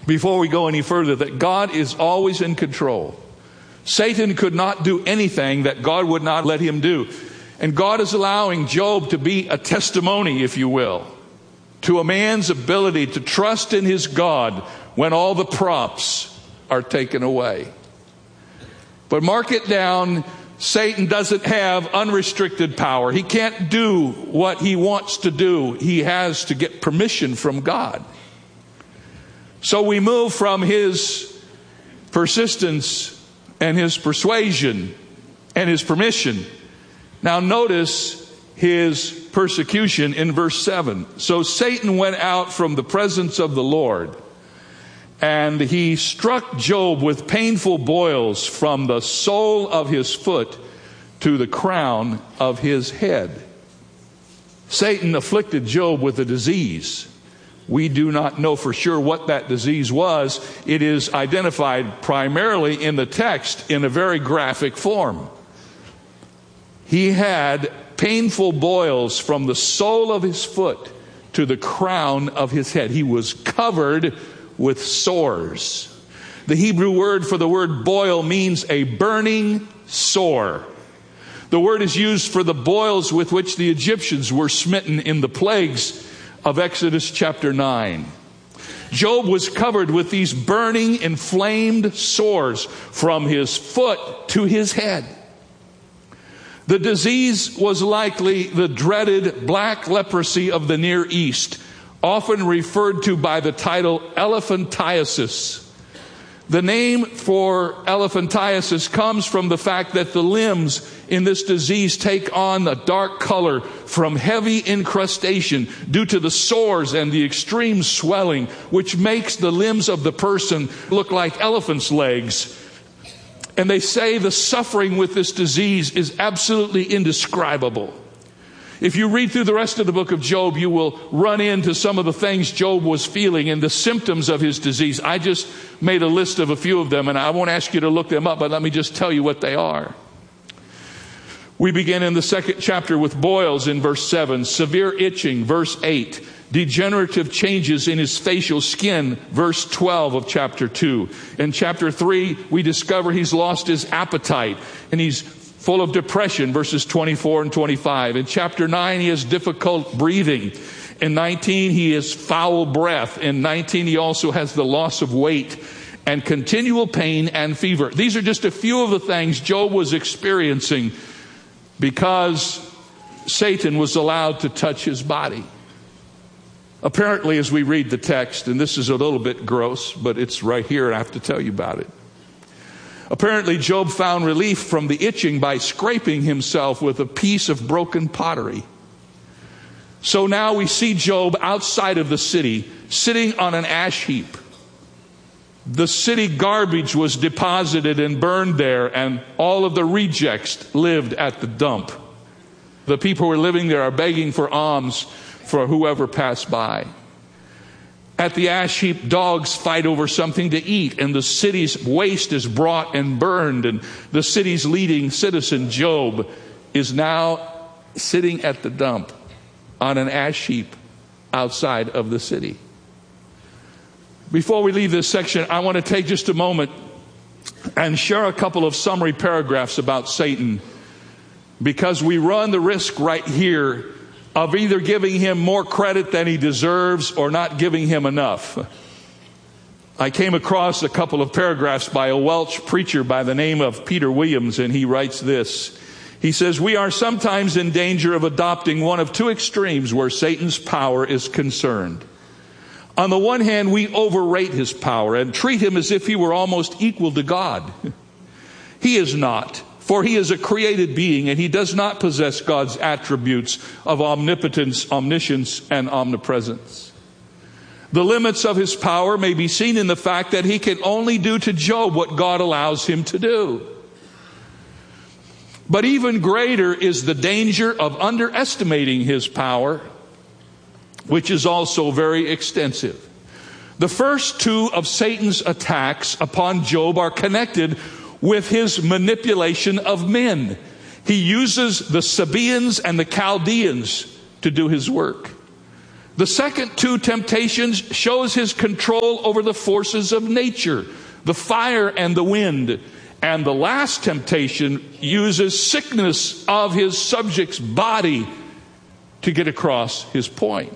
before we go any further, that God is always in control. Satan could not do anything that God would not let him do. And God is allowing Job to be a testimony, if you will, to a man's ability to trust in his God when all the props are taken away. But mark it down, Satan doesn't have unrestricted power. He can't do what he wants to do. He has to get permission from God. So we move from his persistence and his persuasion and his permission. Now notice his persecution in verse 7. So Satan went out from the presence of the Lord, and he struck Job with painful boils from the sole of his foot to the crown of his head. Satan afflicted Job with a disease. We do not know for sure what that disease was. It is identified primarily in the text in a very graphic form. He had painful boils from the sole of his foot to the crown of his head. He was covered with sores. The Hebrew word for the word boil means a burning sore. The word is used for the boils with which the Egyptians were smitten in the plagues of Exodus chapter 9. Job was covered with these burning, inflamed sores from his foot to his head. The disease was likely the dreaded black leprosy of the Near East, often referred to by the title elephantiasis. The name for elephantiasis comes from the fact that the limbs in this disease take on a dark color from heavy incrustation due to the sores and the extreme swelling, which makes the limbs of the person look like elephant's legs. And they say the suffering with this disease is absolutely indescribable. If you read through the rest of the book of Job, you will run into some of the things Job was feeling and the symptoms of his disease. I just made a list of a few of them, and I won't ask you to look them up, but let me just tell you what they are. We begin in the second chapter with boils in verse 7, severe itching, verse 8, degenerative changes in his facial skin, verse 12 of chapter 2. In chapter 3, we discover he's lost his appetite and he's full of depression, verses 24 and 25. In chapter 9, he has difficult breathing. In 19, he has foul breath. In 19, he also has the loss of weight and continual pain and fever. These are just a few of the things Job was experiencing because Satan was allowed to touch his body. Apparently, as we read the text, and this is a little bit gross, but it's right here and I have to tell you about it. Apparently, Job found relief from the itching by scraping himself with a piece of broken pottery. So now we see Job outside of the city, sitting on an ash heap. The city garbage was deposited and burned there, and all of the rejects lived at the dump. The people who are living there are begging for alms for whoever passed by. At the ash heap, dogs fight over something to eat, and the city's waste is brought and burned, and the city's leading citizen, Job, is now sitting at the dump on an ash heap outside of the city. Before we leave this section, I want to take just a moment and share a couple of summary paragraphs about Satan, because we run the risk right here of either giving him more credit than he deserves or not giving him enough. I came across a couple of paragraphs by a Welsh preacher by the name of Peter Williams, and he writes this. He says, "We are sometimes in danger of adopting one of two extremes where Satan's power is concerned. On the one hand, we overrate his power and treat him as if he were almost equal to God. He is not. For he is a created being, and he does not possess God's attributes of omnipotence, omniscience, and omnipresence. The limits of his power may be seen in the fact that he can only do to Job what God allows him to do. But even greater is the danger of underestimating his power, which is also very extensive. The first two of Satan's attacks upon Job are connected with his manipulation of men. He uses the Sabaeans and the Chaldeans to do his work. The second two temptations shows his control over the forces of nature, the fire and the wind. And the last temptation uses sickness of his subject's body to get across his point.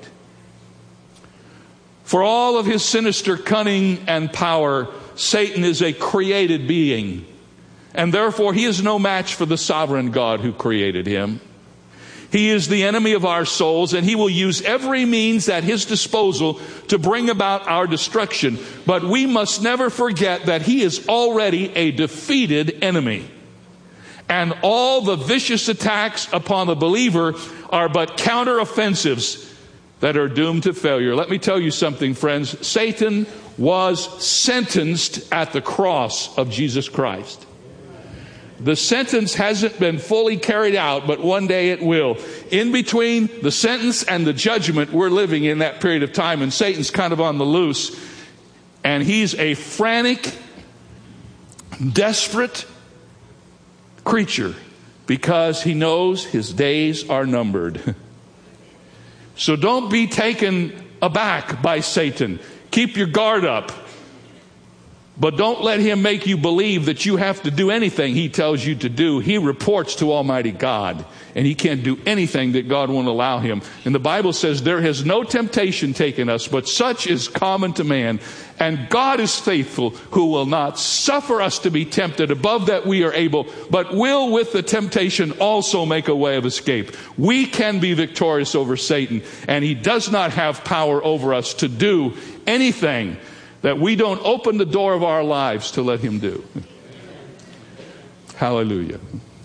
For all of his sinister cunning and power, Satan is a created being, and therefore he is no match for the sovereign God who created him. He is the enemy of our souls, and he will use every means at his disposal to bring about our destruction. But we must never forget that he is already a defeated enemy. And all the vicious attacks upon the believer are but counteroffensives that are doomed to failure. Let me tell you something, friends. Satan was sentenced at the cross of Jesus Christ. The sentence hasn't been fully carried out, but one day it will. In between the sentence and the judgment, we're living in that period of time, and Satan's kind of on the loose. And he's a frantic, desperate creature because he knows his days are numbered. So don't be taken aback by Satan. Keep your guard up. But don't let him make you believe that you have to do anything he tells you to do. He reports to Almighty God, and he can't do anything that God won't allow him. And the Bible says there has no temptation taken us, but such is common to man. And God is faithful, who will not suffer us to be tempted above that we are able, but will with the temptation also make a way of escape. We can be victorious over Satan, and he does not have power over us to do anything that we don't open the door of our lives to let him do. Hallelujah.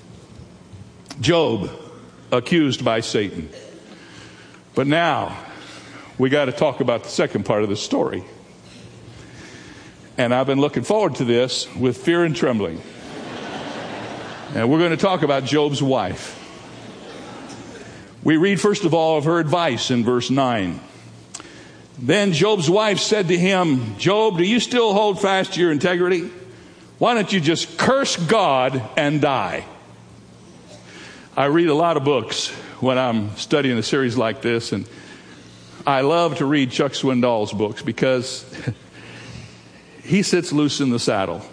Job, accused by Satan. But now, we got to talk about the second part of the story. And I've been looking forward to this with fear and trembling. And we're going to talk about Job's wife. We read first of all of her advice in verse 9. Then Job's wife said to him, Job, do you still hold fast to your integrity? Why don't you just curse God and die? I read a lot of books when I'm studying a series like this, and I love to read Chuck Swindoll's books because he sits loose in the saddle.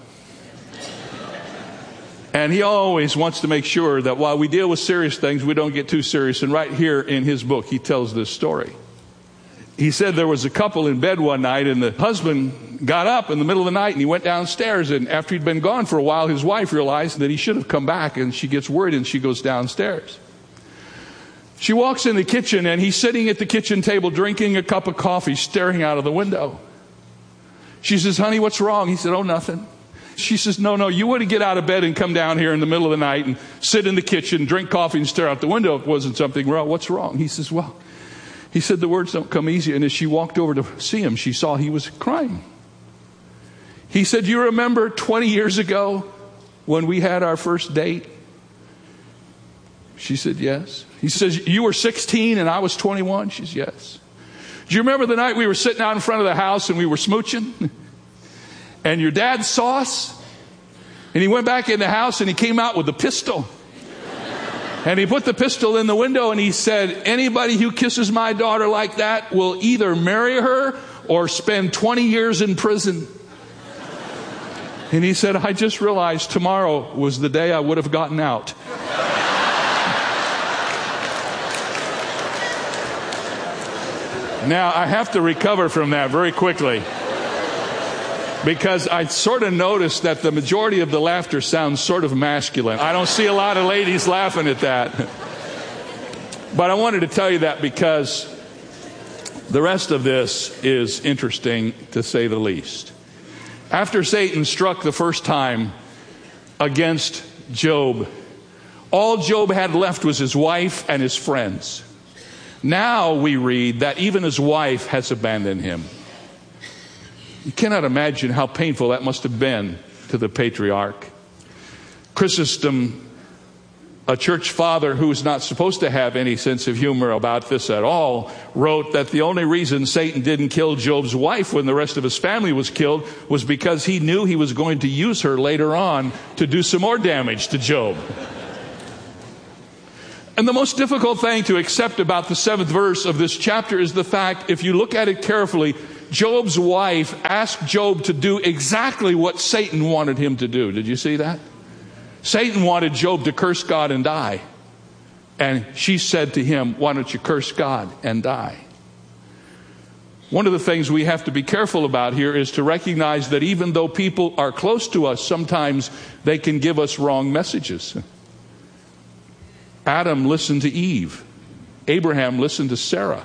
And he always wants to make sure that while we deal with serious things, we don't get too serious. And right here in his book, he tells this story. He said there was a couple in bed one night, and the husband got up in the middle of the night and he went downstairs. And after he'd been gone for a while, his wife realized that he should have come back, and she gets worried and she goes downstairs. She walks in the kitchen, and he's sitting at the kitchen table drinking a cup of coffee, staring out of the window. She says, honey, what's wrong? He said, oh, nothing. She says, no, you wouldn't get out of bed and come down here in the middle of the night and sit in the kitchen, drink coffee and stare out the window if it wasn't something wrong. What's wrong? He says, well, he said the words don't come easy. And as she walked over to see him, she saw he was crying. He said, do you remember 20 years ago when we had our first date? She said, yes. He says, you were 16 and I was 21? She says, yes. Do you remember the night we were sitting out in front of the house and we were smooching? And your dad saw us? And he went back in the house and he came out with a pistol. And he put the pistol in the window and he said, anybody who kisses my daughter like that will either marry her or spend 20 years in prison. And he said, I just realized tomorrow was the day I would have gotten out. Now, I have to recover from that very quickly, because I sort of noticed that the majority of the laughter sounds sort of masculine. I don't see a lot of ladies laughing at that. But I wanted to tell you that because the rest of this is interesting, to say the least. After Satan struck the first time against Job, all Job had left was his wife and his friends. Now we read that even his wife has abandoned him. You cannot imagine how painful that must have been to the patriarch. Chrysostom, a church father who was not supposed to have any sense of humor about this at all, wrote that the only reason Satan didn't kill Job's wife when the rest of his family was killed was because he knew he was going to use her later on to do some more damage to Job. And the most difficult thing to accept about the 7th verse of this chapter is the fact, if you look at it carefully, Job's wife asked Job to do exactly what Satan wanted him to do. Did you see that? Satan wanted Job to curse God and die. And she said to him, why don't you curse God and die? One of the things we have to be careful about here is to recognize that even though people are close to us, sometimes they can give us wrong messages. Adam listened to Eve. Abraham listened to Sarah.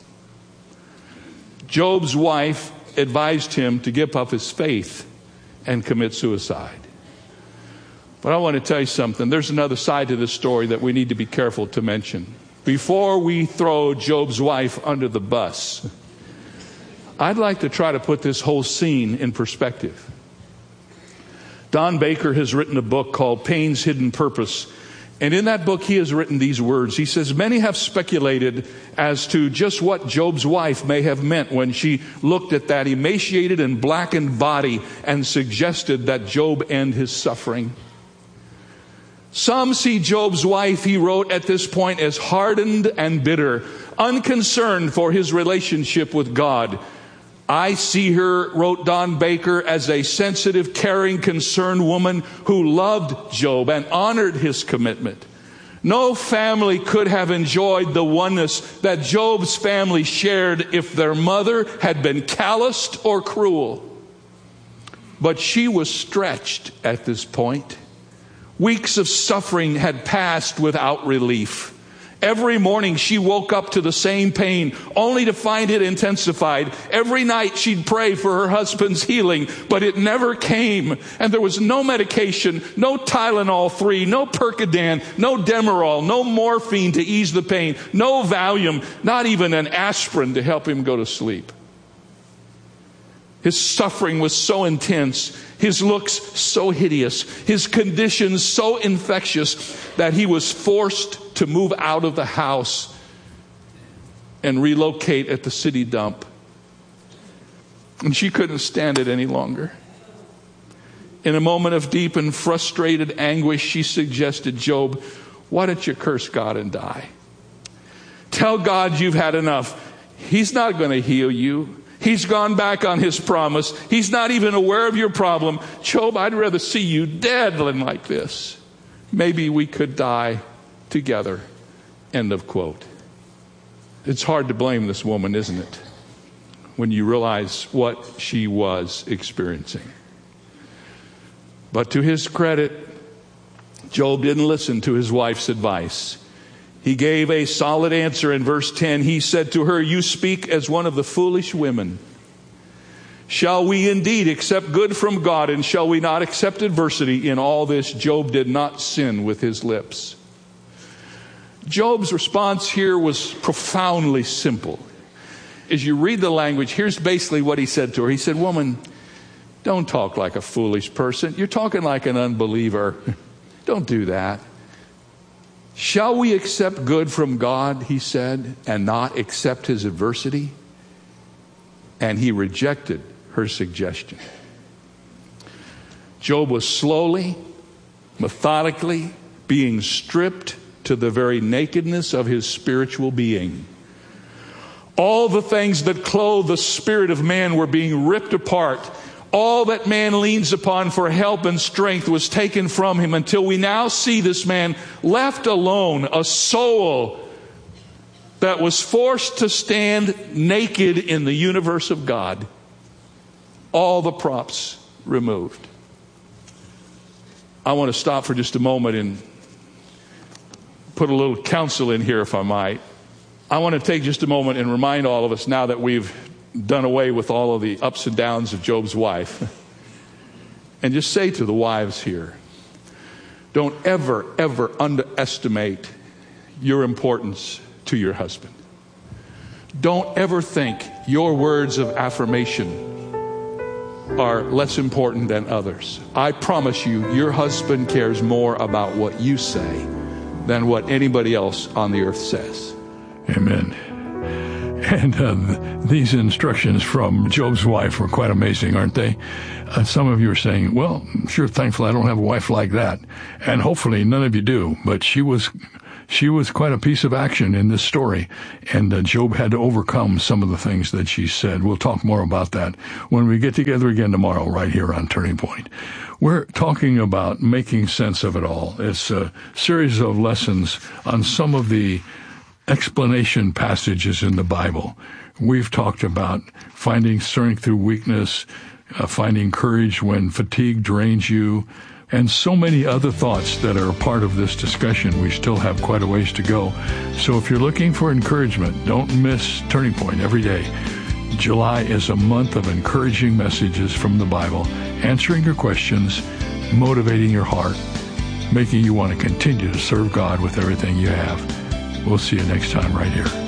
Job's wife advised him to give up his faith and commit suicide. But I want to tell you something. There's another side to this story that we need to be careful to mention. Before we throw Job's wife under the bus, I'd like to try to put this whole scene in perspective. Don Baker has written a book called Pain's Hidden Purpose. And in that book, he has written these words. He says, many have speculated as to just what Job's wife may have meant when she looked at that emaciated and blackened body and suggested that Job end his suffering. Some see Job's wife, he wrote at this point, as hardened and bitter, unconcerned for his relationship with God. I see her, wrote Don Baker, as a sensitive, caring, concerned woman who loved Job and honored his commitment. No family could have enjoyed the oneness that Job's family shared if their mother had been calloused or cruel. But she was stretched at this point. Weeks of suffering had passed without relief. Every morning she woke up to the same pain, only to find it intensified. Every night she'd pray for her husband's healing, but it never came. And there was no medication, no Tylenol 3, no Percodan, no Demerol, no morphine to ease the pain, no Valium, not even an aspirin to help him go to sleep. His suffering was so intense, his looks so hideous, his conditions so infectious that he was forced to move out of the house and relocate at the city dump. And she couldn't stand it any longer. In a moment of deep and frustrated anguish, she suggested, Job, why don't you curse God and die? Tell God you've had enough. He's not going to heal you. He's gone back on his promise. He's not even aware of your problem. Job, I'd rather see you dead than like this. Maybe we could die together. End of quote. It's hard to blame this woman, isn't it? When you realize what she was experiencing. But to his credit, Job didn't listen to his wife's advice. He gave a solid answer in verse 10. He said to her, you speak as one of the foolish women. Shall we indeed accept good from God, and shall we not accept adversity? In all this, Job did not sin with his lips. Job's response here was profoundly simple. As you read the language, here's basically what he said to her. He said, woman, don't talk like a foolish person. You're talking like an unbeliever. Don't do that. Shall we accept good from God, he said, and not accept his adversity? And he rejected her suggestion. Job was slowly, methodically being stripped to the very nakedness of his spiritual being. All the things that clothe the spirit of man were being ripped apart. All that man leans upon for help and strength was taken from him, until we now see this man left alone, a soul that was forced to stand naked in the universe of God. All the props removed. I want to stop for just a moment and put a little counsel in here, if I might. I want to take just a moment and remind all of us, now that we've done away with all of the ups and downs of Job's wife, and just say to the wives here, don't ever, ever underestimate your importance to your husband. Don't ever think your words of affirmation are less important than others. I promise you, your husband cares more about what you say than what anybody else on the earth says. Amen. And these instructions from Job's wife were quite amazing, aren't they? Some of you are saying, well, I'm sure thankful I don't have a wife like that. And hopefully none of you do. But she was she was quite a piece of action in this story, and Job had to overcome some of the things that she said. We'll talk more about that when we get together again tomorrow right here on Turning Point. We're talking about making sense of it all. It's a series of lessons on some of the explanation passages in the Bible. We've talked about finding strength through weakness, finding courage when fatigue drains you, and so many other thoughts that are a part of this discussion. We still have quite a ways to go. So if you're looking for encouragement, don't miss Turning Point every day. July is a month of encouraging messages from the Bible, answering your questions, motivating your heart, making you want to continue to serve God with everything you have. We'll see you next time right here.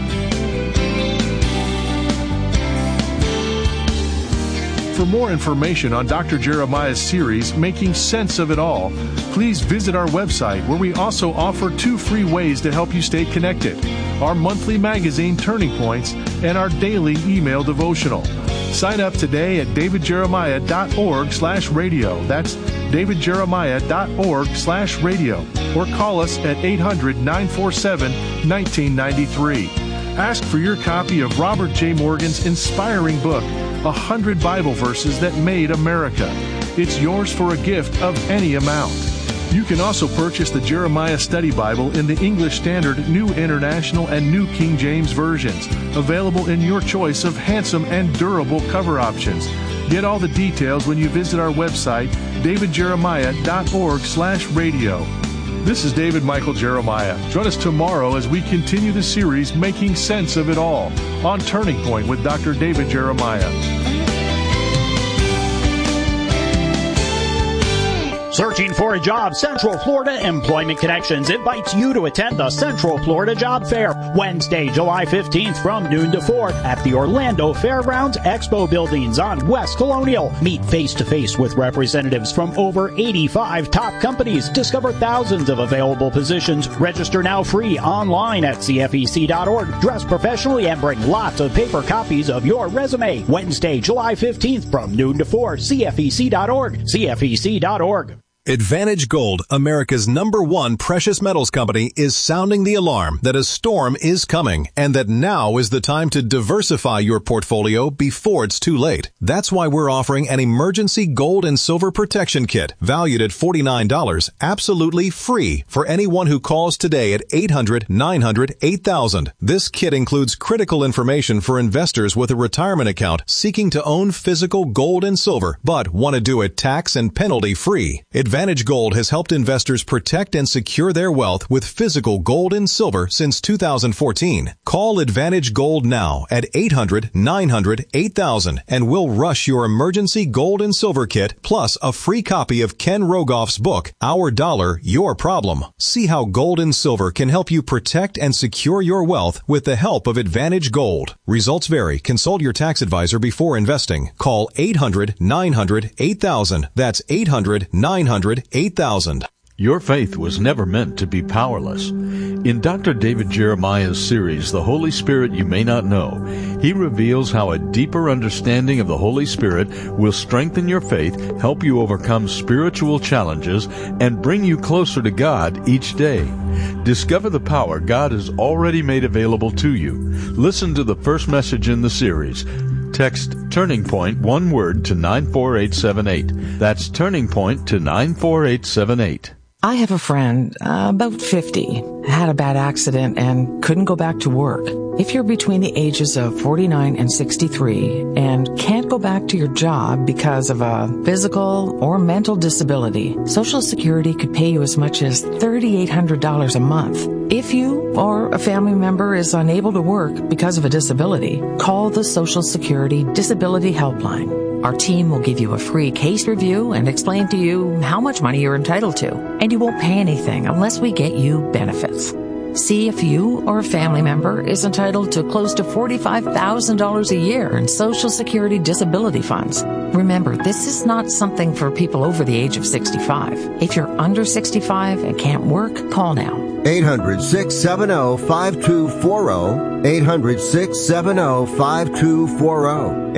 For more information on Dr. Jeremiah's series, Making Sense of It All, please visit our website, where we also offer 2 free ways to help you stay connected: our monthly magazine, Turning Points, and our daily email devotional. Sign up today at davidjeremiah.org/radio. That's davidjeremiah.org/radio. Or call us at 800-947-1993. Ask for your copy of Robert J. Morgan's inspiring book, 100 Bible Verses That Made America. It's yours for a gift of any amount. You can also purchase the Jeremiah Study Bible in the English Standard, New International, and New King James versions, available in your choice of handsome and durable cover options. Get all the details when you visit our website, davidjeremiah.org/radio. This is David Michael Jeremiah. Join us tomorrow as we continue the series, Making Sense of It All, on Turning Point with Dr. David Jeremiah. Searching for a job? Central Florida Employment Connections invites you to attend the Central Florida Job Fair, Wednesday, July 15th from noon to 4 at the Orlando Fairgrounds Expo Buildings on West Colonial. Meet face-to-face with representatives from over 85 top companies. Discover thousands of available positions. Register now free online at CFEC.org. Dress professionally and bring lots of paper copies of your resume. Wednesday, July 15th from noon to 4, CFEC.org. CFEC.org. Advantage Gold, America's #1 precious metals company, is sounding the alarm that a storm is coming and that now is the time to diversify your portfolio before it's too late. That's why we're offering an emergency gold and silver protection kit valued at $49, absolutely free for anyone who calls today at 800-900-8000. This kit includes critical information for investors with a retirement account seeking to own physical gold and silver, but want to do it tax and penalty free. Advantage Gold has helped investors protect and secure their wealth with physical gold and silver since 2014. Call Advantage Gold now at 800-900-8000 and we'll rush your emergency gold and silver kit plus a free copy of Ken Rogoff's book, Our Dollar, Your Problem. See how gold and silver can help you protect and secure your wealth with the help of Advantage Gold. Results vary. Consult your tax advisor before investing. Call 800-900-8000. That's 800-900-8000. Your faith was never meant to be powerless. In Dr. David Jeremiah's series, The Holy Spirit You May Not Know, he reveals how a deeper understanding of the Holy Spirit will strengthen your faith, help you overcome spiritual challenges, and bring you closer to God each day. Discover the power God has already made available to you. Listen to the first message in the series. Text Turning Point, one word, to 94878. That's Turning Point to 94878. I have a friend, about 50, had a bad accident and couldn't go back to work. If you're between the ages of 49 and 63 and can't go back to your job because of a physical or mental disability, Social Security could pay you as much as $3,800 a month. If you or a family member is unable to work because of a disability, call the Social Security Disability Helpline. Our team will give you a free case review and explain to you how much money you're entitled to. And you won't pay anything unless we get you benefits. See if you or a family member is entitled to close to $45,000 a year in Social Security disability funds. Remember, this is not something for people over the age of 65. If you're under 65 and can't work, call now. 800-670-5240. 800-670-5240.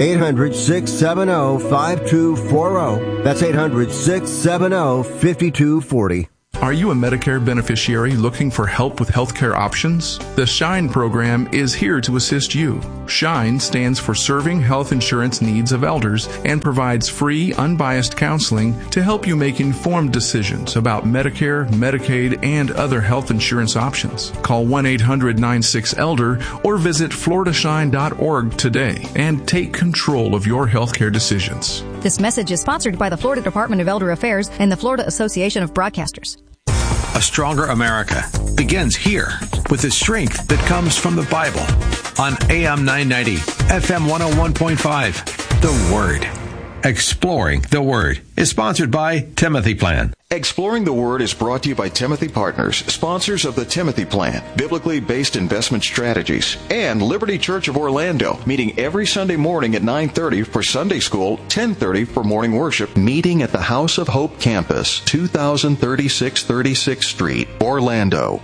800-670-5240. That's 800-670-5240. Are you a Medicare beneficiary looking for help with healthcare options? The SHINE program is here to assist you. SHINE stands for Serving Health Insurance Needs of Elders and provides free, unbiased counseling to help you make informed decisions about Medicare, Medicaid, and other health insurance options. Call 1-800-96-ELDER or visit floridashine.org today and take control of your healthcare decisions. This message is sponsored by the Florida Department of Elder Affairs and the Florida Association of Broadcasters. A Stronger America begins here with the strength that comes from the Bible on AM 990, FM 101.5. The Word. Exploring the Word is sponsored by Timothy Plan. Exploring the Word is brought to you by Timothy Partners, sponsors of the Timothy Plan, biblically based investment strategies, and Liberty Church of Orlando, meeting every Sunday morning at 9:30 for Sunday School, 10:30 for morning worship, meeting at the House of Hope campus, 2036 36th Street, Orlando.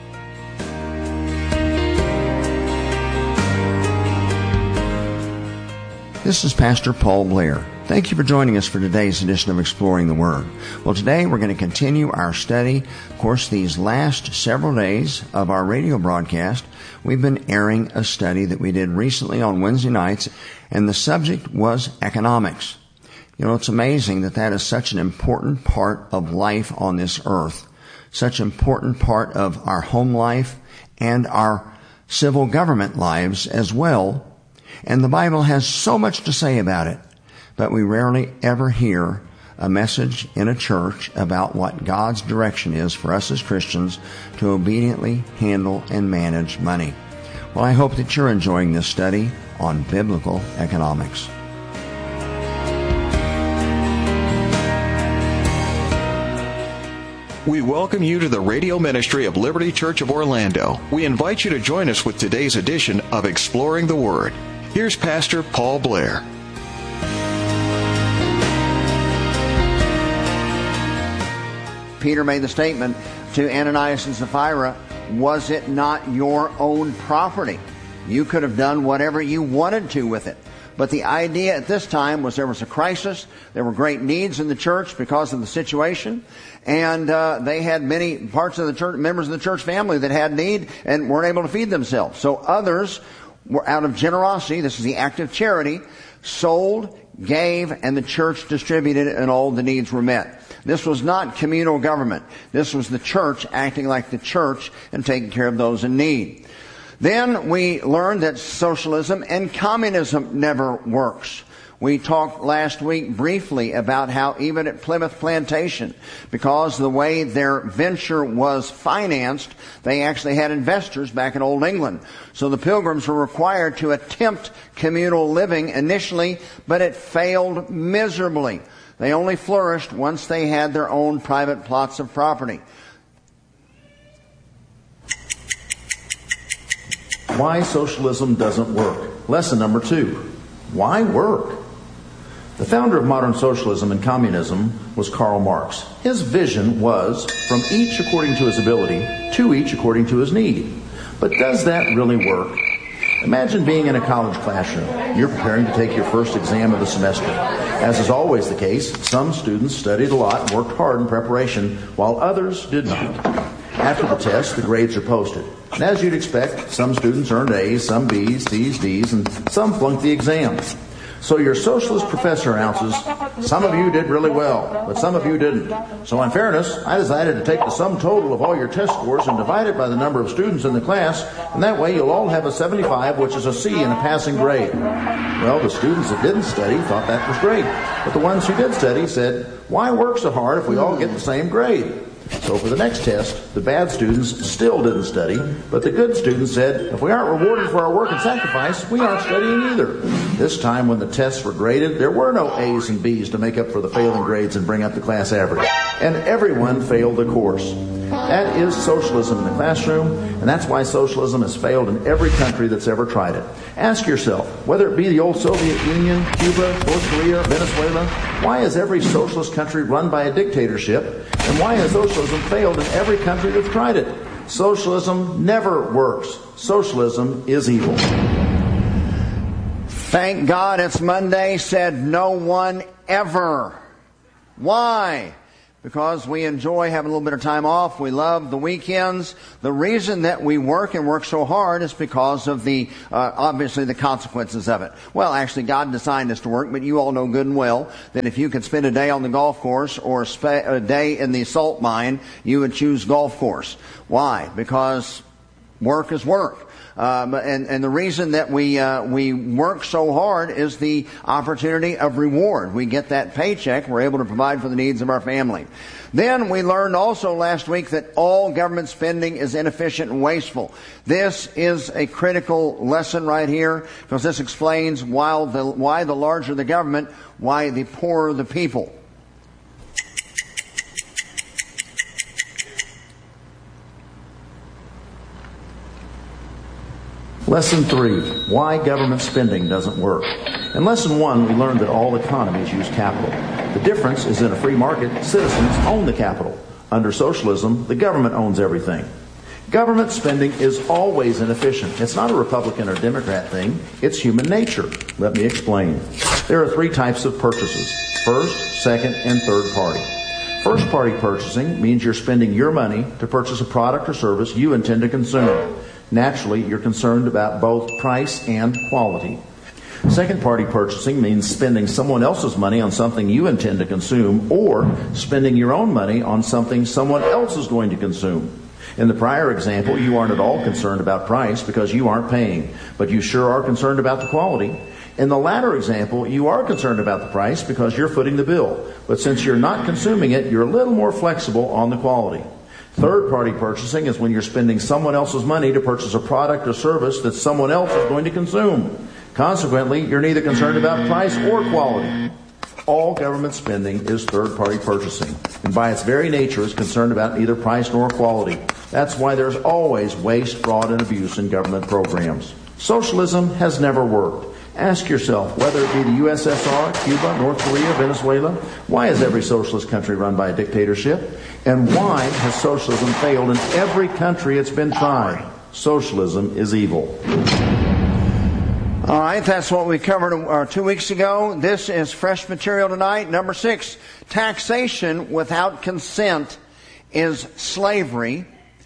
This is Pastor Paul Blair. Thank you for joining us for today's edition of Exploring the Word. Well, today we're going to continue our study. Of course, these last several days of our radio broadcast, we've been airing a study that we did recently on Wednesday nights, and the subject was economics. You know, it's amazing that that is such an important part of life on this earth, such an important part of our home life and our civil government lives as well. And the Bible has so much to say about it. But we rarely ever hear a message in a church about what God's direction is for us as Christians to obediently handle and manage money. Well, I hope that you're enjoying this study on biblical economics. We welcome you to the radio ministry of Liberty Church of Orlando. We invite you to join us with today's edition of Exploring the Word. Here's Pastor Paul Blair. Peter made the statement to Ananias and Sapphira, was it not your own property? You could have done whatever you wanted to with it. But the idea at this time was there was a crisis. There were great needs in the church because of the situation. And they had many parts of the church, members of the church family that had need and weren't able to feed themselves. So others were out of generosity, this is the act of charity, sold, gave, and the church distributed, and all the needs were met. This was not communal government. This was the church acting like the church and taking care of those in need. Then we learned that socialism and communism never works. We talked last week briefly about how even at Plymouth Plantation, because the way their venture was financed, they actually had investors back in Old England. So the Pilgrims were required to attempt communal living initially, but it failed miserably. They only flourished once they had their own private plots of property. Why socialism doesn't work. Lesson number 2. Why work? The founder of modern socialism and communism was Karl Marx. His vision was from each according to his ability to each according to his need. But does that really work? Imagine being in a college classroom. You're preparing to take your first exam of the semester. As is always the case, some students studied a lot and worked hard in preparation, while others did not. After the test, the grades are posted. And as you'd expect, some students earned A's, some B's, C's, D's, and some flunked the exam. So your socialist professor announces, some of you did really well, but some of you didn't. So in fairness, I decided to take the sum total of all your test scores and divide it by the number of students in the class, and that way you'll all have a 75, which is a C in a passing grade. Well, the students that didn't study thought that was great, but the ones who did study said, why work so hard if we all get the same grade? So for the next test, the bad students still didn't study, but the good students said, if we aren't rewarded for our work and sacrifice, we aren't studying either. This time when the tests were graded, there were no A's and B's to make up for the failing grades and bring up the class average. And everyone failed the course. That is socialism in the classroom, and that's why socialism has failed in every country that's ever tried it. Ask yourself, whether it be the old Soviet Union, Cuba, North Korea, Venezuela, why is every socialist country run by a dictatorship, and why has socialism failed in every country that's tried it? Socialism never works. Socialism is evil. Thank God it's Monday, said no one ever. Why? because we enjoy having a little bit of time off. We love the weekends. The reason that we work and work so hard is because of the, obviously the consequences of it. Well, actually, God designed us to work, but you all know good and well that if you could spend a day on the golf course or a day in the salt mine, you would choose golf course. Why? Because work is work. And the reason that we work so hard is the opportunity of reward. We get that paycheck. We're able to provide for the needs of our family. Then we learned also last week that all government spending is inefficient and wasteful. This is a critical lesson right here, because this explains why the larger the government, why the poorer the people. Lesson 3, why government spending doesn't work. In Lesson 1, we learned that all economies use capital. The difference is in a free market, citizens own the capital. Under socialism, the government owns everything. Government spending is always inefficient. It's not a Republican or Democrat thing. It's human nature. Let me explain. There are 3 types of purchases: first, second, and third party. First party purchasing means you're spending your money to purchase a product or service you intend to consume. Naturally, you're concerned about both price and quality. Second-party purchasing means spending someone else's money on something you intend to consume, or spending your own money on something someone else is going to consume. In the prior example, you aren't at all concerned about price because you aren't paying, but you sure are concerned about the quality. In the latter example, you are concerned about the price because you're footing the bill, but since you're not consuming it, you're a little more flexible on the quality. Third-party purchasing is when you're spending someone else's money to purchase a product or service that someone else is going to consume. Consequently, you're neither concerned about price or quality. All government spending is third-party purchasing, and by its very nature is concerned about neither price nor quality. That's why there's always waste, fraud, and abuse in government programs. Socialism has never worked. Ask yourself, whether it be the USSR, Cuba, North Korea, Venezuela, why is every socialist country run by a dictatorship? And why has socialism failed in every country it's been tried? Socialism is evil. All right, that's what we covered 2 weeks ago. This is fresh material tonight. Number 6, taxation without consent is slavery.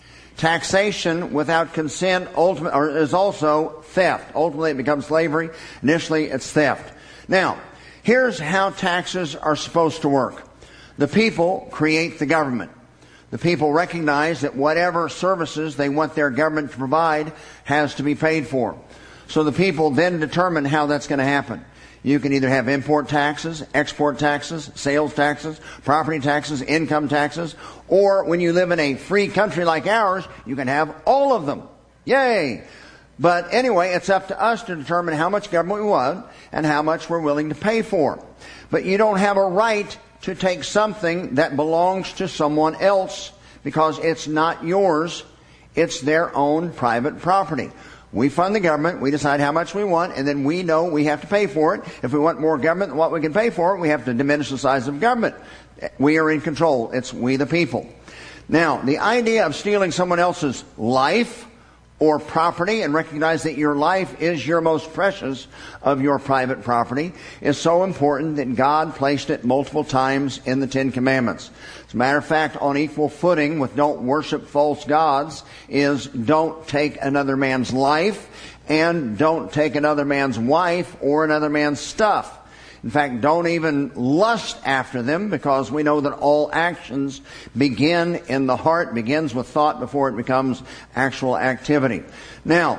Taxation without consent is also theft. Ultimately, it becomes slavery. Initially, it's theft. Now, here's how taxes are supposed to work. The people create the government. The people recognize that whatever services they want their government to provide has to be paid for. So the people then determine how that's going to happen. You can either have import taxes, export taxes, sales taxes, property taxes, income taxes, or when you live in a free country like ours, you can have all of them. Yay! But anyway, it's up to us to determine how much government we want and how much we're willing to pay for. But you don't have a right to take something that belongs to someone else because it's not yours. It's their own private property. We fund the government, we decide how much we want, and then we know we have to pay for it. If we want more government than what we can pay for, we have to diminish the size of government. We are in control. It's we the people. Now, the idea of stealing someone else's life or property and recognize that your life is your most precious of your private property is so important that God placed it multiple times in the 10 Commandments. As a matter of fact, on equal footing with don't worship false gods is don't take another man's life and don't take another man's wife or another man's stuff. In fact, don't even lust after them, because we know that all actions begin in the heart, begins with thought before it becomes actual activity. Now,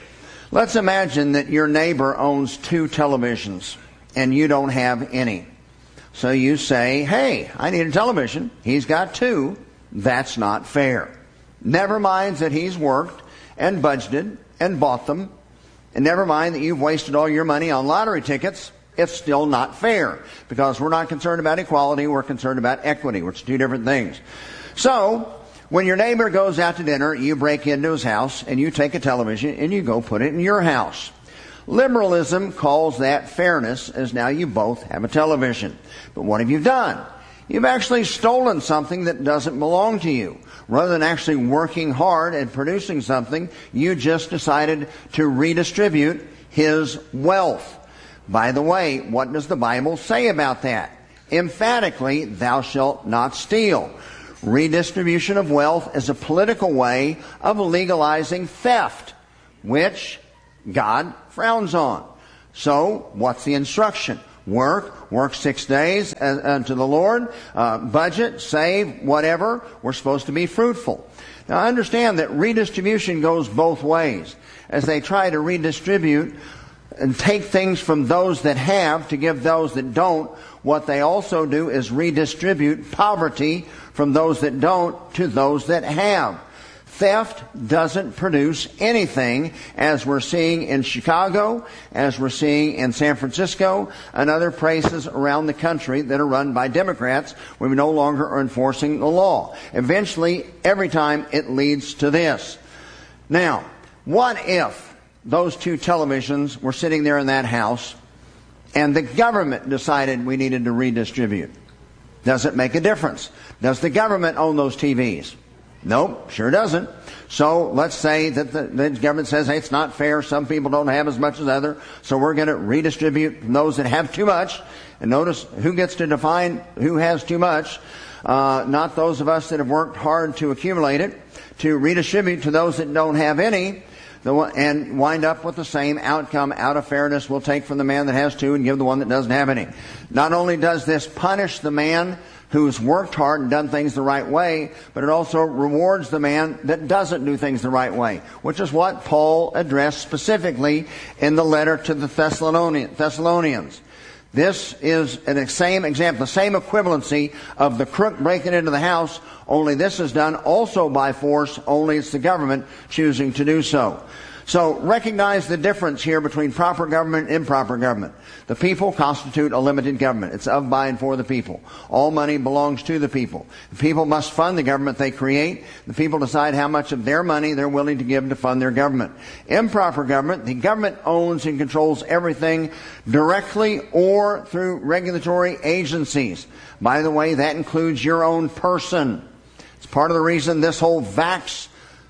let's imagine that your neighbor owns 2 televisions and you don't have any. So you say, hey, I need a television. He's got 2. That's not fair. Never mind that he's worked and budgeted and bought them. And never mind that you've wasted all your money on lottery tickets. It's still not fair, because we're not concerned about equality, we're concerned about equity, which are 2 different things. So, when your neighbor goes out to dinner, you break into his house and you take a television and you go put it in your house. Liberalism calls that fairness, as now you both have a television. But what have you done? You've actually stolen something that doesn't belong to you. Rather than actually working hard and producing something, you just decided to redistribute his wealth. By the way, what does the Bible say about that? emphatically, thou shalt not steal. Redistribution of wealth is a political way of legalizing theft, which God frowns on. So, what's the instruction? Work 6 days unto the Lord, budget, save, whatever. We're supposed to be fruitful. Now understand that redistribution goes both ways. As they try to redistribute and take things from those that have to give those that don't, what they also do is redistribute poverty from those that don't to those that have. Theft doesn't produce anything, as we're seeing in Chicago, as we're seeing in San Francisco, and other places around the country that are run by Democrats, where we no longer are enforcing the law. Eventually, every time it leads to this. Now, what if those two televisions were sitting there in that house, and the government decided we needed to redistribute? Does it make a difference? Does the government own those TVs? Nope, sure doesn't. So let's say that the government says, hey, it's not fair. Some people don't have as much as others. So we're going to redistribute from those that have too much. And notice who gets to define who has too much. Not those of us that have worked hard to accumulate it. To redistribute to those that don't have any. And wind up with the same outcome. Out of fairness, we'll take from the man that has two and give the one that doesn't have any. Not only does this punish the man who's worked hard and done things the right way, but it also rewards the man that doesn't do things the right way, which is what Paul addressed specifically in the letter to the Thessalonians. This is the same example, the same equivalency of the crook breaking into the house, only this is done also by force, only it's the government choosing to do so. So recognize the difference here between proper government and improper government. The people constitute a limited government. It's of, by, and for the people. All money belongs to the people. The people must fund the government they create. The people decide how much of their money they're willing to give to fund their government. Improper government, the government owns and controls everything directly or through regulatory agencies. By the way, that includes your own person. It's part of the reason this whole vax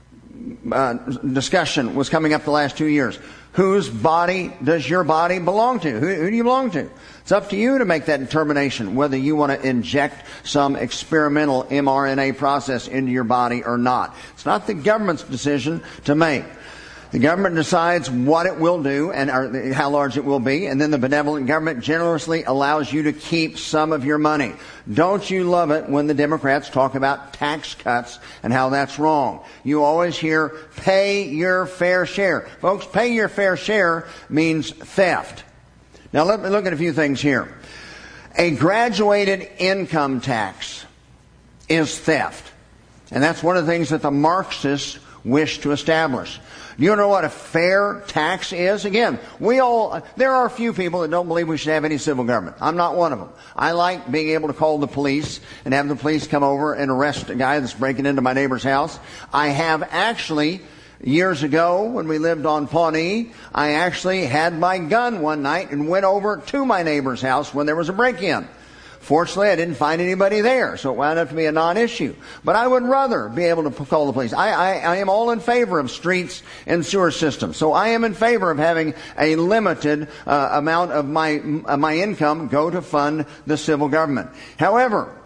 discussion was coming up the last 2 years. Whose body does your body belong to? Who do you belong to? It's up to you to make that determination whether you want to inject some experimental mRNA process into your body or not. It's not the government's decision to make. The government decides what it will do and how large it will be, and then the benevolent government generously allows you to keep some of your money. Don't you love it when the Democrats talk about tax cuts and how that's wrong? You always hear, pay your fair share. Folks, pay your fair share means theft. Now let me look at a few things here. A graduated income tax is theft. And that's one of the things that the Marxists wish to establish. Do you know what a fair tax is? Again, there are a few people that don't believe we should have any civil government. I'm not one of them. I like being able to call the police and have the police come over and arrest a guy that's breaking into my neighbor's house. I have actually, years ago when we lived on Pawnee, I actually had my gun one night and went over to my neighbor's house when there was a break-in. Fortunately, I didn't find anybody there, so it wound up to be a non-issue. But I would rather be able to call the police. I am all in favor of streets and sewer systems. So I am in favor of having a limited amount of my income go to fund the civil government. However,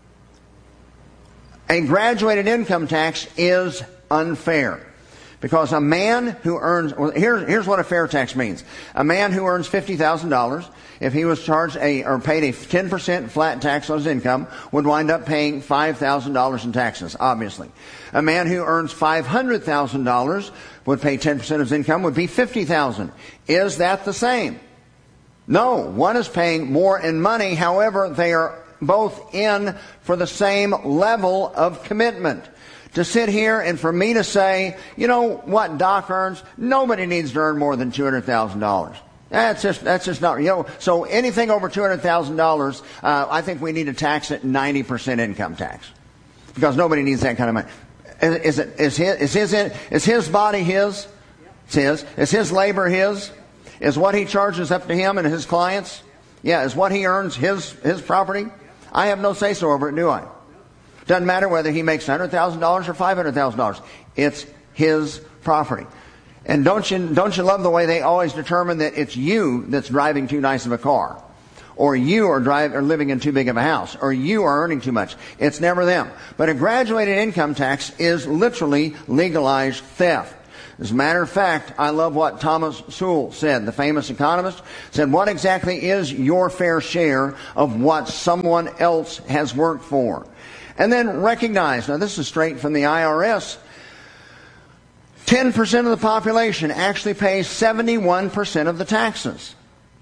a graduated income tax is unfair. Because a man who earns, here's what a fair tax means. A man who earns $50,000, if he was charged or paid a 10% flat tax on his income, would wind up paying $5,000 in taxes, obviously. A man who earns $500,000 would pay 10% of his income, would be $50,000. Is that the same? No. One is paying more in money. However, they are both in for the same level of commitment. To sit here and for me to say, you know what Doc earns? Nobody needs to earn more than $200,000. That's just not, so anything over $200,000, I think we need to tax it 90% income tax. Because nobody needs that kind of money. Is his body his? It's his. Is his labor his? Is what he charges up to him and his clients? Yeah, is what he earns his property? I have no say-so over it, do I? Doesn't matter whether he makes $100,000 or $500,000. It's his property. And don't you love the way they always determine that it's you that's driving too nice of a car? or you are living in too big of a house, or you are earning too much. It's never them. But a graduated income tax is literally legalized theft. As a matter of fact, I love what Thomas Sowell said, the famous economist, said, what exactly is your fair share of what someone else has worked for? And then recognize, now this is straight from the IRS, 10% of the population actually pays 71% of the taxes.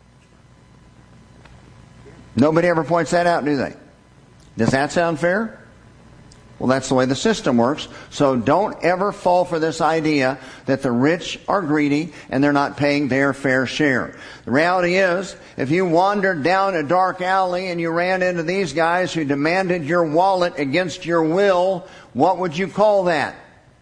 Nobody ever points that out, do they? Does that sound fair? Well, that's the way the system works. So don't ever fall for this idea that the rich are greedy and they're not paying their fair share. The reality is, if you wandered down a dark alley and you ran into these guys who demanded your wallet against your will, what would you call that?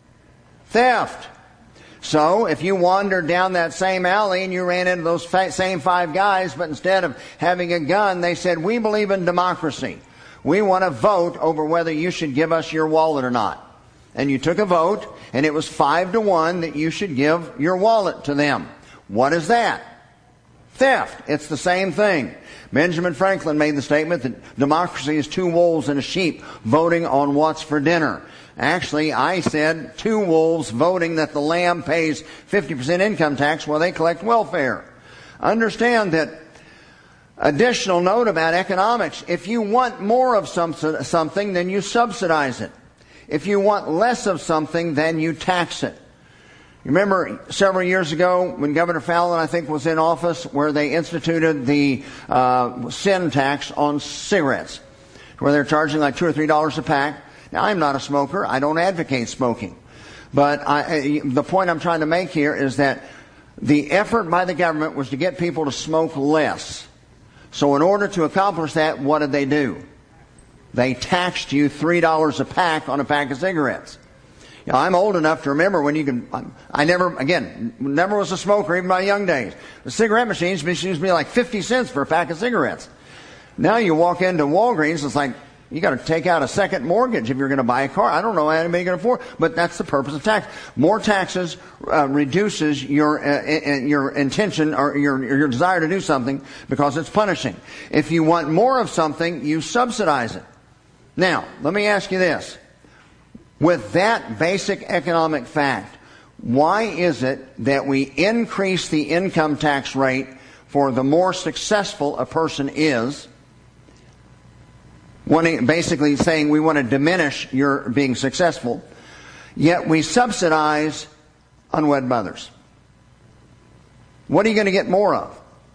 Theft. So, if you wandered down that same alley and you ran into those same 5 guys, but instead of having a gun, they said, we believe in democracy. We want to vote over whether you should give us your wallet or not. And you took a vote, and it was 5-1 that you should give your wallet to them. What is that? Theft. It's the same thing. Benjamin Franklin made the statement that democracy is 2 wolves and a sheep voting on what's for dinner. Actually, I said 2 wolves voting that the lamb pays 50% income tax while they collect welfare. Understand that. Additional note about economics. If you want more of something, then you subsidize it. If you want less of something, then you tax it. You remember several years ago when Governor Fallin, I think, was in office, where they instituted the sin tax on cigarettes, where they're charging like $2 or $3 a pack. Now, I'm not a smoker. I don't advocate smoking. But the point I'm trying to make here is that the effort by the government was to get people to smoke less. So in order to accomplish that, what did they do? They taxed you $3 a pack on a pack of cigarettes. You know, I'm old enough to remember when you can. I never was a smoker, even in my young days. The cigarette machines used to be like 50 cents for a pack of cigarettes. Now you walk into Walgreens, it's like you got to take out a second mortgage if you're going to buy a car. I don't know how anybody can afford, but that's the purpose of tax. More taxes reduces your intention or your desire to do something because it's punishing. If you want more of something, you subsidize it. Now, let me ask you this. With that basic economic fact, why is it that we increase the income tax rate for the more successful a person is, basically saying we want to diminish your being successful, yet we subsidize unwed mothers? What are you going to get more of?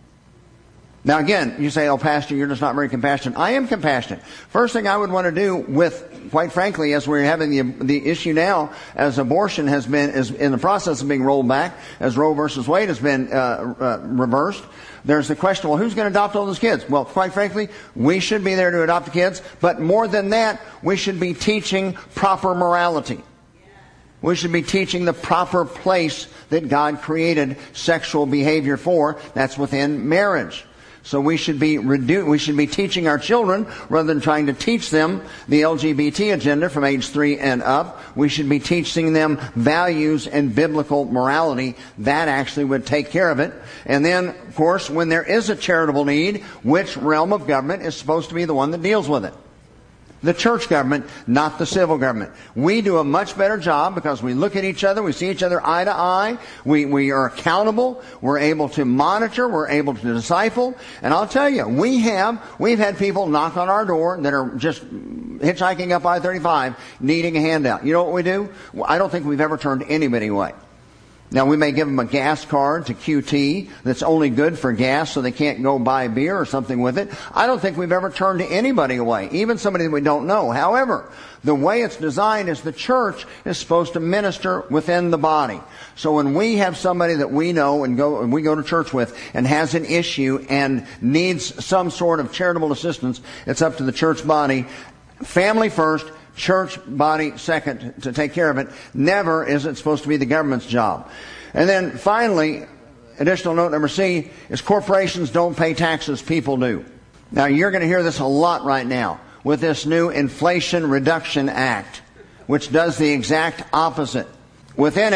Now again, you say, oh, Pastor, you're just not very compassionate. I am compassionate. First thing I would want to do with, quite frankly, as we're having the issue now, as abortion is in the process of being rolled back, as Roe versus Wade has been reversed, there's the question, well, who's going to adopt all those kids? Well, quite frankly, we should be there to adopt the kids, but more than that, we should be teaching proper morality. We should be teaching the proper place that God created sexual behavior for. That's within marriage. So we should be teaching our children, rather than trying to teach them the LGBT agenda from age 3 and up. We should be teaching them values and biblical morality. That actually would take care of it. And then, of course, when there is a charitable need, which realm of government is supposed to be the one that deals with it? The church government, not the civil government. We do a much better job because we look at each other, we see each other eye to eye, we are accountable, we're able to monitor, we're able to disciple. And I'll tell you, we've had people knock on our door that are just hitchhiking up I-35 needing a handout. You know what we do? I don't think we've ever turned anybody away. Now, we may give them a gas card to QT that's only good for gas so they can't go buy beer or something with it. I don't think we've ever turned anybody away, even somebody that we don't know. However, the way it's designed is the church is supposed to minister within the body. So when we have somebody that we know and we go to church with and has an issue and needs some sort of charitable assistance, it's up to the church body. Family first, church body second to take care of it. Never is it supposed to be the government's job. And then finally, additional note number C is corporations don't pay taxes, people do. Now you're going to hear this a lot right now with this new Inflation Reduction Act, which does the exact opposite. Within it,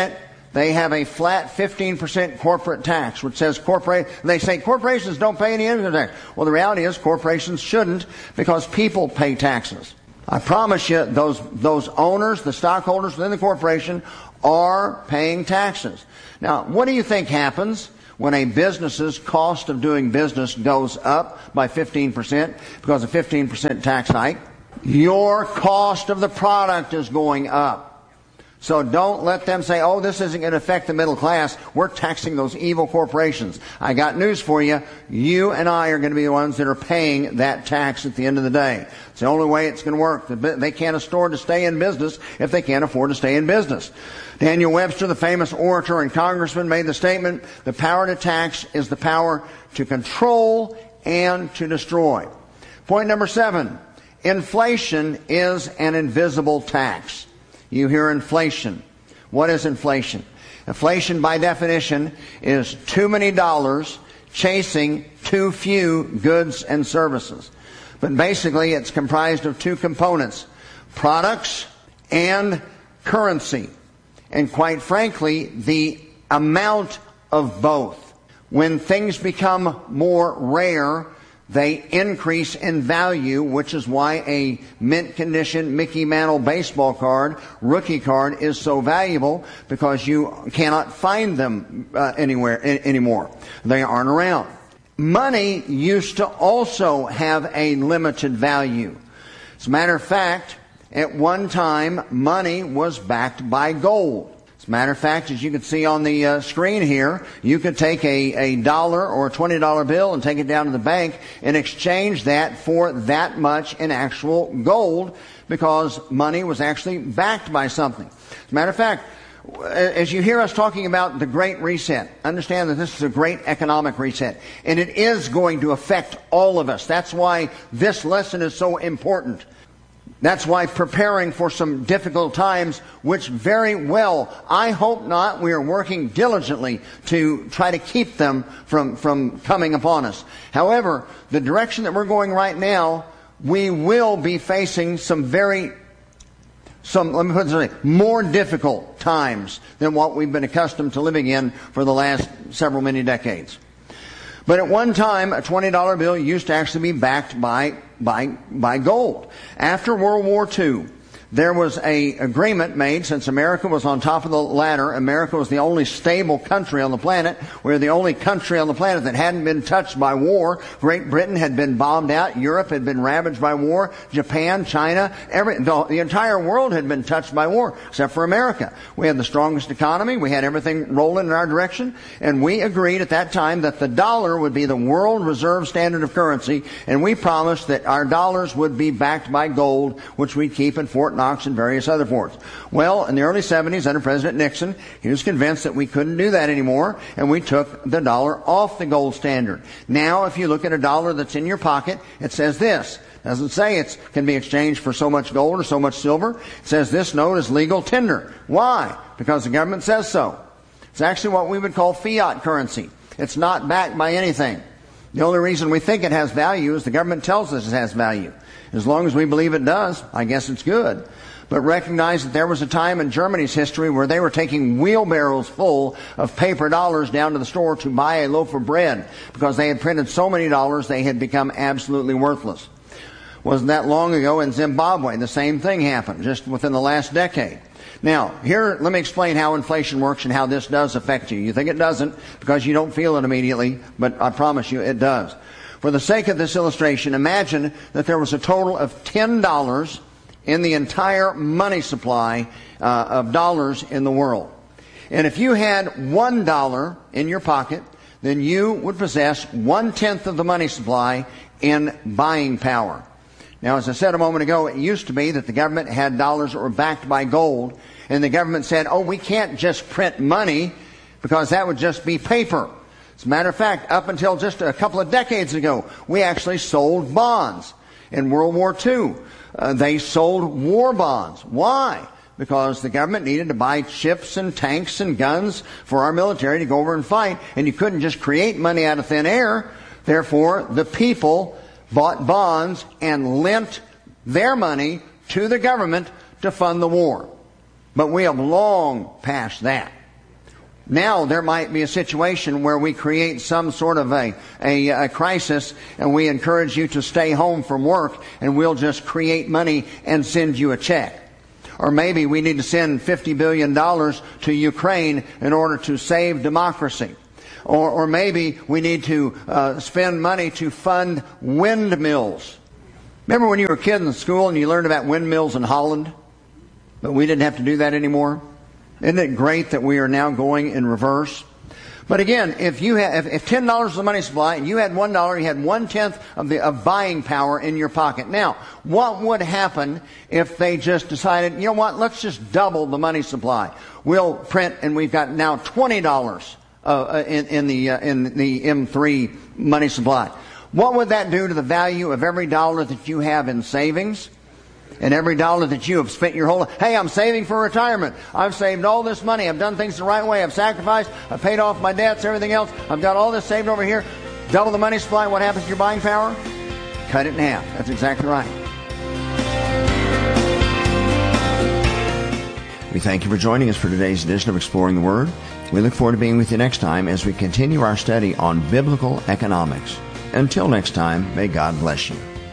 they have a flat 15% corporate tax, which says they say corporations don't pay any income tax. Well, the reality is corporations shouldn't, because people pay taxes. I promise you, those owners, the stockholders within the corporation, are paying taxes. Now, what do you think happens when a business's cost of doing business goes up by 15% because of 15% tax hike? Your cost of the product is going up. So don't let them say, oh, this isn't going to affect the middle class. We're taxing those evil corporations. I got news for you. You and I are going to be the ones that are paying that tax at the end of the day. It's the only way it's going to work. They can't afford to stay in business if they can't afford to stay in business. Daniel Webster, the famous orator and congressman, made the statement, the power to tax is the power to control and to destroy. Point number 7, inflation is an invisible tax. You hear inflation. What is inflation? Inflation, by definition, is too many dollars chasing too few goods and services. But basically, it's comprised of two components, products and currency. And quite frankly, the amount of both. When things become more rare, they increase in value, which is why a mint condition Mickey Mantle baseball card, rookie card, is so valuable, because you cannot find them anywhere anymore. They aren't around. Money used to also have a limited value. As a matter of fact, at one time, money was backed by gold. As a matter of fact, as you can see on the screen here, you could take a dollar or a $20 bill and take it down to the bank and exchange that for that much in actual gold, because money was actually backed by something. As a matter of fact, as you hear us talking about the Great Reset, understand that this is a great economic reset, and it is going to affect all of us. That's why this lesson is so important. That's why preparing for some difficult times, which very well, I hope not, we are working diligently to try to keep them from coming upon us. However, the direction that we're going right now, we will be facing let me put it this way, more difficult times than what we've been accustomed to living in for the last many decades. But at one time, a $20 bill used to actually be backed by gold. After World War II, there was an agreement made. Since America was on top of the ladder, America was the only stable country on the planet. We were the only country on the planet that hadn't been touched by war. Great Britain had been bombed out. Europe had been ravaged by war. Japan, China, the entire world had been touched by war, except for America. We had the strongest economy. We had everything rolling in our direction. And we agreed at that time that the dollar would be the world reserve standard of currency. And we promised that our dollars would be backed by gold, which we'd keep in Fort Knox and various other forts. Well, in the early 70s, under President Nixon, he was convinced that we couldn't do that anymore, and we took the dollar off the gold standard. Now, if you look at a dollar that's in your pocket, it says this. It doesn't say it can be exchanged for so much gold or so much silver. It says this note is legal tender. Why? Because the government says so. It's actually what we would call fiat currency. It's not backed by anything. The only reason we think it has value is the government tells us it has value. As long as we believe it does, I guess it's good. But recognize that there was a time in Germany's history where they were taking wheelbarrows full of paper dollars down to the store to buy a loaf of bread, because they had printed so many dollars they had become absolutely worthless. Wasn't that long ago in Zimbabwe? The same thing happened just within the last decade. Now, here, let me explain how inflation works and how this does affect you. You think it doesn't because you don't feel it immediately, but I promise you it does. For the sake of this illustration, imagine that there was a total of $10 in the entire money supply of dollars in the world. And if you had $1 in your pocket, then you would possess 1/10 of the money supply in buying power. Now, as I said a moment ago, it used to be that the government had dollars that were backed by gold, and the government said, oh, we can't just print money because that would just be paper. As a matter of fact, up until just a couple of decades ago, we actually sold bonds. In World War II, they sold war bonds. Why? Because the government needed to buy ships and tanks and guns for our military to go over and fight, and you couldn't just create money out of thin air. Therefore, the people bought bonds and lent their money to the government to fund the war. But we have long passed that. Now there might be a situation where we create some sort of a crisis, and we encourage you to stay home from work, and we'll just create money and send you a check. Or maybe we need to send $50 billion to Ukraine in order to save democracy. Or maybe we need to spend money to fund windmills. Remember when you were a kid in school and you learned about windmills in Holland? But we didn't have to do that anymore. Isn't it great that we are now going in reverse? But again, if $10 is the money supply and you had $1, you had 1/10 of buying power in your pocket. Now, what would happen if they just decided, you know what, let's just double the money supply. We'll print, and we've got now $20 in the M3 money supply. What would that do to the value of every dollar that you have in savings? And every dollar that you have spent your whole life. Hey, I'm saving for retirement. I've saved all this money. I've done things the right way. I've sacrificed. I've paid off my debts, everything else. I've got all this saved over here. Double the money supply. What happens to your buying power? Cut it in half. That's exactly right. We thank you for joining us for today's edition of Exploring the Word. We look forward to being with you next time as we continue our study on biblical economics. Until next time, may God bless you.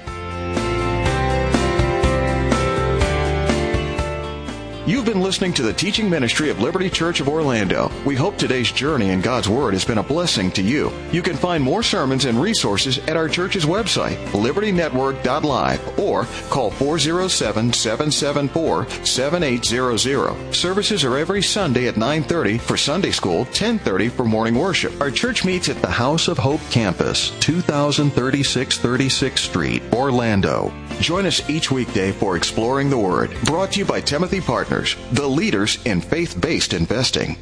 You've been listening to the teaching ministry of Liberty Church of Orlando. We hope today's journey in God's Word has been a blessing to you. You can find more sermons and resources at our church's website, libertynetwork.live, or call 407-774-7800. Services are every Sunday at 9:30 for Sunday school, 10:30 for morning worship. Our church meets at the House of Hope Campus, 2036 36th Street, Orlando. Join us each weekday for Exploring the Word, brought to you by Timothy Partners, the leaders in faith-based investing.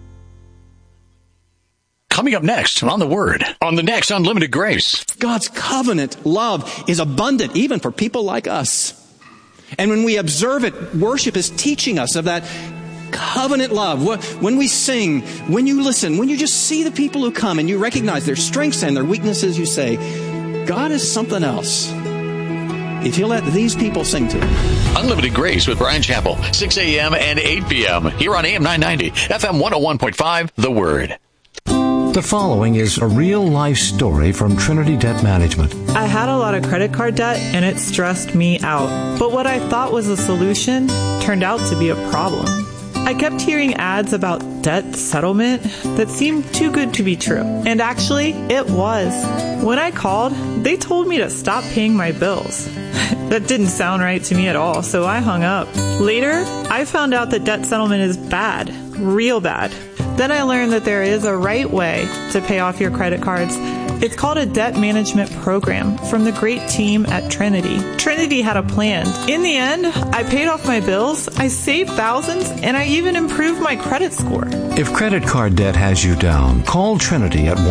Coming up next on The Word, on the next Unlimited Grace. God's covenant love is abundant even for people like us. And when we observe it, worship is teaching us of that covenant love. When we sing, when you listen, when you just see the people who come and you recognize their strengths and their weaknesses, you say, God is something else. If you let these people sing to him. Unlimited Grace with Brian Chappell, 6 a.m. and 8 p.m. here on AM 990, FM 101.5, The Word. The following is a real-life story from Trinity Debt Management. I had a lot of credit card debt, and it stressed me out. But what I thought was a solution turned out to be a problem. I kept hearing ads about debt settlement that seemed too good to be true. And actually, it was. When I called, they told me to stop paying my bills. That didn't sound right to me at all, so I hung up. Later, I found out that debt settlement is bad, real bad. Then I learned that there is a right way to pay off your credit cards. It's called a debt management program from the great team at Trinity. Trinity had a plan. In the end, I paid off my bills, I saved thousands, and I even improved my credit score. If credit card debt has you down, call Trinity at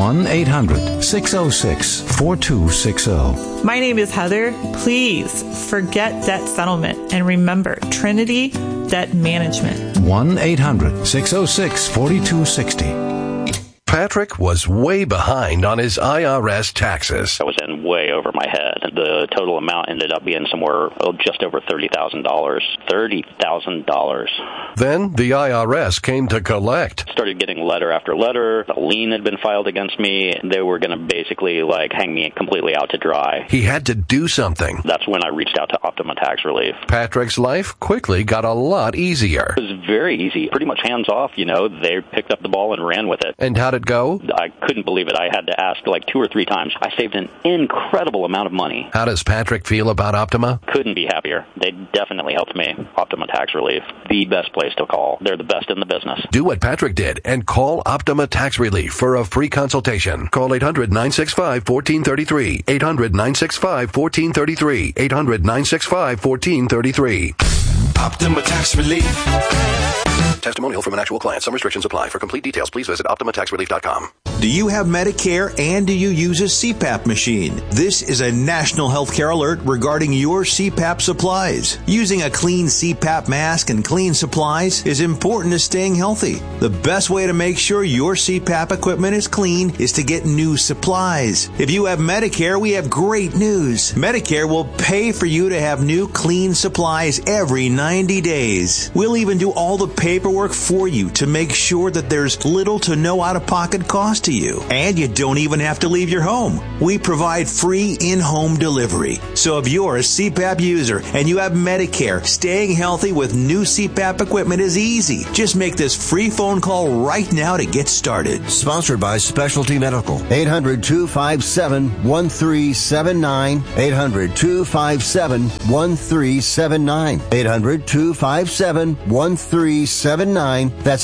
1-800-606-4260. My name is Heather. Please forget debt settlement and remember Trinity Debt Management. 1-800-606-4260. Patrick was way behind on his IRS taxes. I was in way over my head. The total amount ended up being somewhere just over $30,000. $30,000. Then the IRS came to collect. Started getting letter after letter. A lien had been filed against me. They were going to basically hang me completely out to dry. He had to do something. That's when I reached out to Optima Tax Relief. Patrick's life quickly got a lot easier. It was very easy. Pretty much hands off, They picked up the ball and ran with it. And how did it go? I couldn't believe it. I had to ask 2 or 3 times. I saved an incredible amount of money. How does Patrick feel about Optima? Couldn't be happier. They definitely helped me. Optima Tax Relief, the best place to call. They're the best in the business. Do what Patrick did and call Optima Tax Relief for a free consultation. Call 800-965-1433. 800-965-1433. 800-965-1433. Optima Tax Relief. Testimonial from an actual client. Some restrictions apply. For complete details, please visit OptimaTaxRelief.com. Do you have Medicare and do you use a CPAP machine? This is a national healthcare alert regarding your CPAP supplies. Using a clean CPAP mask and clean supplies is important to staying healthy. The best way to make sure your CPAP equipment is clean is to get new supplies. If you have Medicare, we have great news. Medicare will pay for you to have new clean supplies every 90 days. We'll even do all the paperwork work for you to make sure that there's little to no out-of-pocket cost to you. And you don't even have to leave your home. We provide free in-home delivery. So if you're a CPAP user and you have Medicare, staying healthy with new CPAP equipment is easy. Just make this free phone call right now to get started. Sponsored by Specialty Medical. 800-257-1379. 800-257-1379. 800-257-1379. That's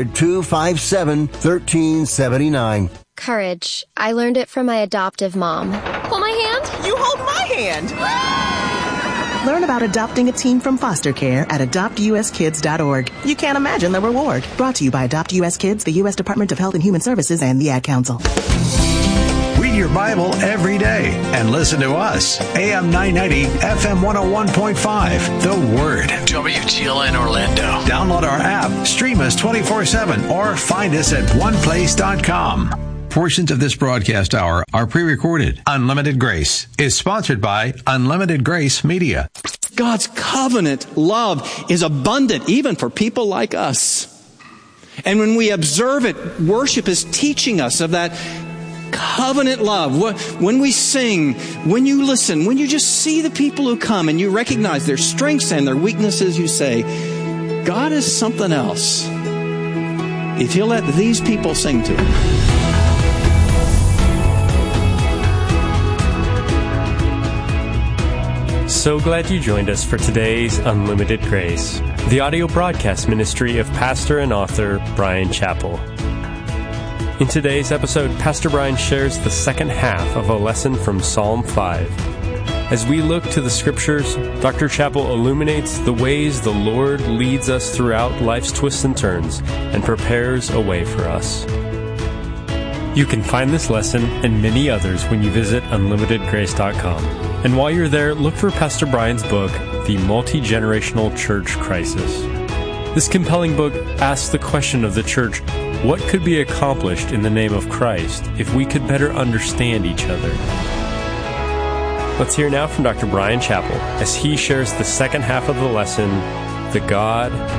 800-257-1379. Courage. I learned it from my adoptive mom. Hold my hand. You hold my hand. Learn about adopting a teen from foster care at adoptuskids.org. You can't imagine the reward. Brought to you by Adopt US Kids, the U.S. Department of Health and Human Services, and the Ad Council. Read your Bible every day and listen to us. AM 990, FM 101.5. The Word. WGLN Orlando. Download our app, stream us 24/7, or find us at oneplace.com. Portions of this broadcast hour are pre-recorded. Unlimited Grace is sponsored by Unlimited Grace Media. God's covenant love is abundant even for people like us. And when we observe it, worship is teaching us of that covenant love. When we sing, when you listen, when you just see the people who come and you recognize their strengths and their weaknesses, you say, God is something else. If He'll let these people sing to Him. So glad you joined us for today's Unlimited Grace, the audio broadcast ministry of pastor and author Bryan Chapell. In today's episode, Pastor Bryan shares the second half of a lesson from Psalm 5. As we look to the Scriptures, Dr. Chapell illuminates the ways the Lord leads us throughout life's twists and turns and prepares a way for us. You can find this lesson and many others when you visit unlimitedgrace.com. And while you're there, look for Pastor Bryan's book, The Multi-Generational Church Crisis. This compelling book asks the question of the church, what could be accomplished in the name of Christ if we could better understand each other? Let's hear now from Dr. Bryan Chapell as he shares the second half of the lesson, The God